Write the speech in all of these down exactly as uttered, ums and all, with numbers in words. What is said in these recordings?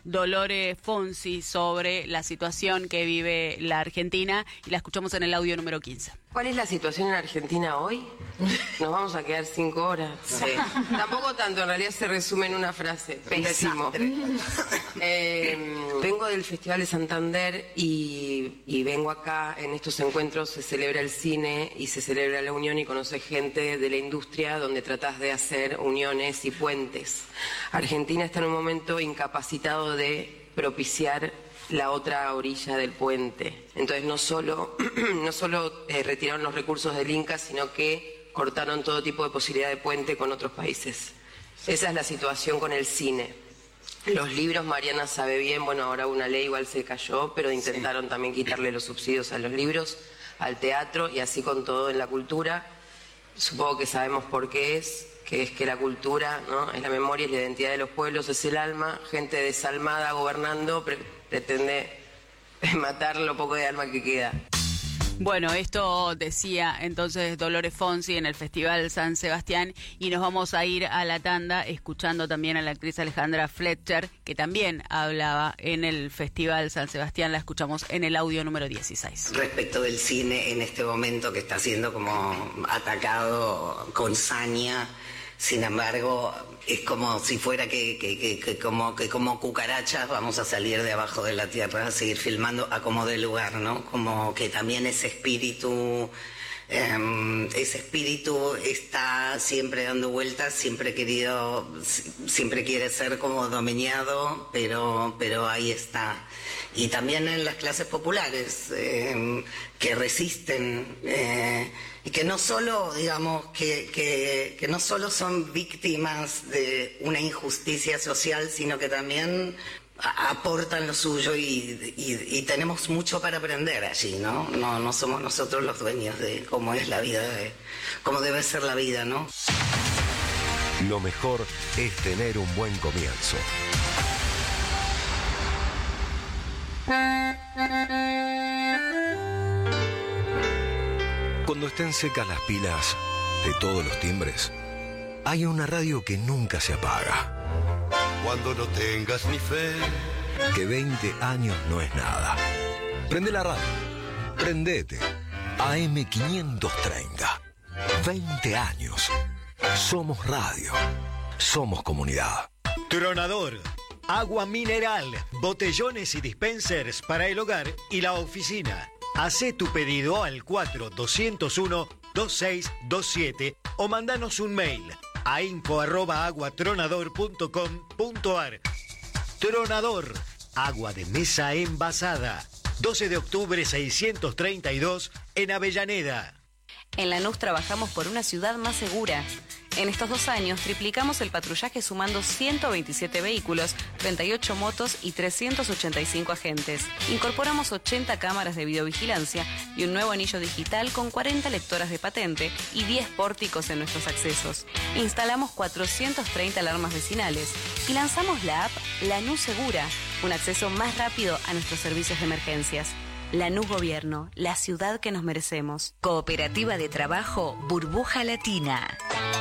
Dolores Fonsi sobre la situación que vive la Argentina y la escuchamos en el audio número quince. ¿Cuál es la situación en Argentina hoy? Nos vamos a quedar cinco horas. Sí. Tampoco tanto, en realidad se resume en una frase. Pésimo. Eh, vengo del Festival de Santander y, y vengo acá, en estos encuentros se celebra el cine y se celebra la unión y conoces gente de la industria donde tratás de hacer uniones y puentes. Argentina está en un momento incapacitado de propiciar la otra orilla del puente. Entonces no solo, no solo eh, retiraron los recursos del Inca, sino que cortaron todo tipo de posibilidad de puente con otros países. Esa es la situación con el cine. Los libros, Mariana sabe bien, bueno, ahora una ley igual se cayó, pero intentaron sí. también quitarle los subsidios a los libros, al teatro y así con todo en la cultura. Supongo que sabemos por qué es, que es que la cultura, ¿no?, es la memoria, es la identidad de los pueblos, es el alma, gente desalmada gobernando pre pretende matar lo poco de alma que queda. Bueno, esto decía entonces Dolores Fonsi en el Festival San Sebastián y nos vamos a ir a la tanda escuchando también a la actriz Alejandra Fletcher, que también hablaba en el Festival San Sebastián, la escuchamos en el audio número dieciséis. Respecto del cine en este momento que está siendo como atacado con saña, sin embargo, es como si fuera que, que, que, que, como, que como cucarachas vamos a salir de abajo de la tierra a seguir filmando a como de lugar, ¿no? Como que también ese espíritu, eh, ese espíritu está siempre dando vueltas, siempre querido, siempre quiere ser como domeñado, pero, pero ahí está. Y también en las clases populares, eh, que resisten, eh, y que no solo, digamos, que, que, que no solo son víctimas de una injusticia social, sino que también a, aportan lo suyo y, y, y tenemos mucho para aprender allí, ¿no? No, no somos nosotros los dueños de cómo es la vida, de cómo debe ser la vida, ¿no? Lo mejor es tener un buen comienzo. Cuando estén secas las pilas de todos los timbres, hay una radio que nunca se apaga. Cuando no tengas ni fe, que veinte años no es nada. Prende la radio. Prendete. A M quinientos treinta. veinte años. Somos radio. Somos comunidad. Tronador. Agua mineral, botellones y dispensers para el hogar y la oficina. Hacé tu pedido al cuatro dos cero uno dos seis dos siete o mandanos un mail a info arroba aguatronador punto com punto ar. Tronador, agua de mesa envasada. doce de octubre seiscientos treinta y dos en Avellaneda. En Lanús trabajamos por una ciudad más segura. En estos dos años triplicamos el patrullaje sumando ciento veintisiete vehículos, treinta y ocho motos y trescientos ochenta y cinco agentes. Incorporamos ochenta cámaras de videovigilancia y un nuevo anillo digital con cuarenta lectoras de patente y diez pórticos en nuestros accesos. Instalamos cuatrocientas treinta alarmas vecinales y lanzamos la app Lanús Segura, un acceso más rápido a nuestros servicios de emergencias. Lanús Gobierno, la ciudad que nos merecemos. Cooperativa de Trabajo Burbuja Latina.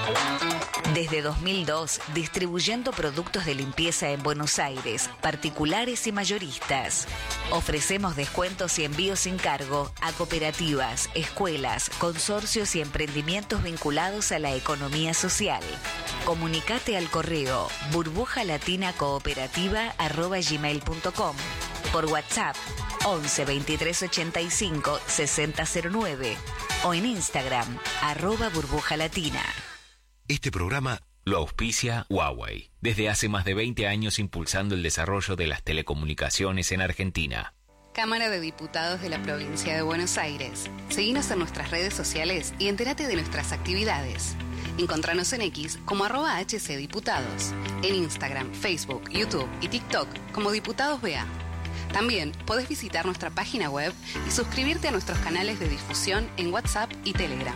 Desde dos mil dos, distribuyendo productos de limpieza en Buenos Aires, particulares y mayoristas. Ofrecemos descuentos y envíos sin cargo a cooperativas, escuelas, consorcios y emprendimientos vinculados a la economía social. Comunicate al correo burbujalatina.cooperativa arroba gmail punto com, por WhatsApp once veintitrés ochenta y cinco sesenta cero nueve o en Instagram arroba burbujalatina. Este programa lo auspicia Huawei, desde hace más de veinte años impulsando el desarrollo de las telecomunicaciones en Argentina. Cámara de Diputados de la Provincia de Buenos Aires. Seguinos en nuestras redes sociales y entérate de nuestras actividades. Encontranos en X como arroba hcdiputados, en Instagram, Facebook, YouTube y TikTok como Diputados B A. También podés visitar nuestra página web y suscribirte a nuestros canales de difusión en WhatsApp y Telegram.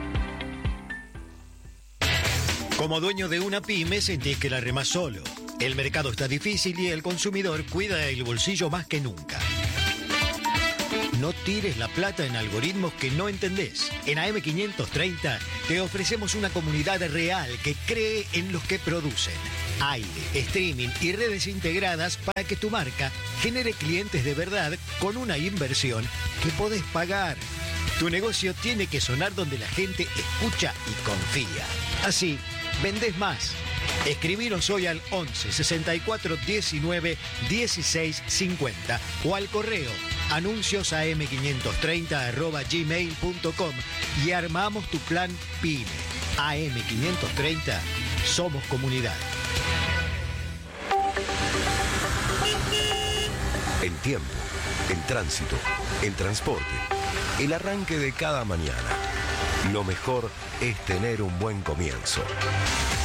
Como dueño de una pyme sentís que la remás solo. El mercado está difícil y el consumidor cuida el bolsillo más que nunca. No tires la plata en algoritmos que no entendés. En A M quinientos treinta te ofrecemos una comunidad real que cree en los que producen. aire, streaming y redes integradas para que tu marca genere clientes de verdad con una inversión que podés pagar. Tu negocio tiene que sonar donde la gente escucha y confía. Así, vendés más. Escribinos hoy al once sesenta y cuatro diecinueve dieciséis cincuenta o al correo anuncios a m quinientos treinta arroba gmail punto com y armamos tu plan PYME. A M quinientos treinta, somos comunidad. En tiempo, en tránsito, en transporte, el arranque de cada mañana. Lo mejor es tener un buen comienzo.